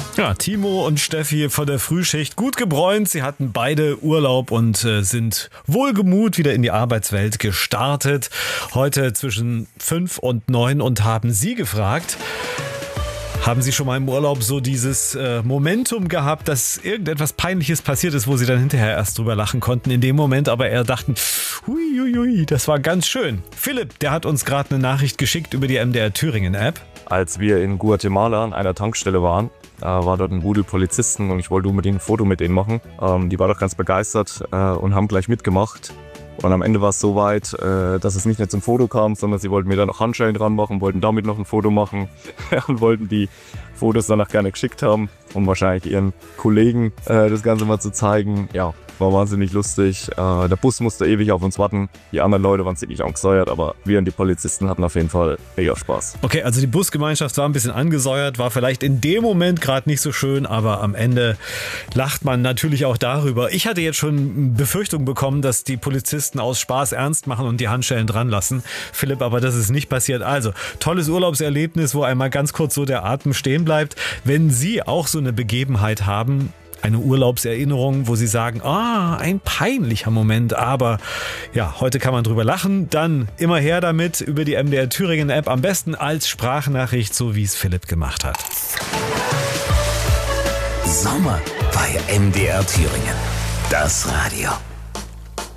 Ja, Timo und Steffi von der Frühschicht gut gebräunt. Sie hatten beide Urlaub und sind wohlgemut wieder in die Arbeitswelt gestartet. Heute zwischen 5 und 9 und haben Sie gefragt, haben Sie schon mal im Urlaub so dieses Momentum gehabt, dass irgendetwas Peinliches passiert ist, wo Sie dann hinterher erst drüber lachen konnten, in dem Moment aber eher dachten, huiuiui, das war ganz schön. Philipp, der hat uns gerade eine Nachricht geschickt über die MDR Thüringen App. Als wir in Guatemala an einer Tankstelle waren, war dort ein Rudel Polizisten und ich wollte unbedingt ein Foto mit denen machen. Die war doch ganz begeistert und haben gleich mitgemacht. Und am Ende war es so weit, dass es nicht mehr zum Foto kam, sondern sie wollten mir da noch Handschellen dran machen, wollten damit noch ein Foto machen und wollten die Fotos danach gerne geschickt haben, um wahrscheinlich ihren Kollegen das Ganze mal zu zeigen. Ja, war wahnsinnig lustig. Der Bus musste ewig auf uns warten. Die anderen Leute waren ziemlich angesäuert, aber wir und die Polizisten hatten auf jeden Fall mega Spaß. Okay, also die Busgemeinschaft war ein bisschen angesäuert, war vielleicht in dem Moment gerade nicht so schön, aber am Ende lacht man natürlich auch darüber. Ich hatte jetzt schon Befürchtung bekommen, dass die Polizisten aus Spaß ernst machen und die Handschellen dran lassen. Philipp, aber das ist nicht passiert. Also, tolles Urlaubserlebnis, wo einmal ganz kurz so der Atem stehen bleibt. Wenn Sie auch so eine Begebenheit haben, eine Urlaubserinnerung, wo Sie sagen, ein peinlicher Moment, aber ja, heute kann man drüber lachen, dann immer her damit über die MDR Thüringen App, am besten als Sprachnachricht, so wie es Philipp gemacht hat. Sommer bei MDR Thüringen. Das Radio.